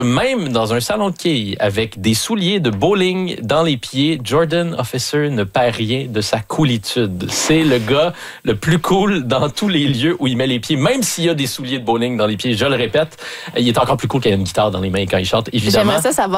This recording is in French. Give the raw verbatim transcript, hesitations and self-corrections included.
Même dans un salon de quilles, avec des souliers de bowling dans les pieds, Jordan Officer ne perd rien de sa coolitude. C'est le gars le plus cool dans tous les lieux où il met les pieds, même s'il y a des souliers de bowling dans les pieds. Je le répète, il est encore plus cool qu'il a une guitare dans les mains quand il chante, évidemment. J'aimerais ça savoir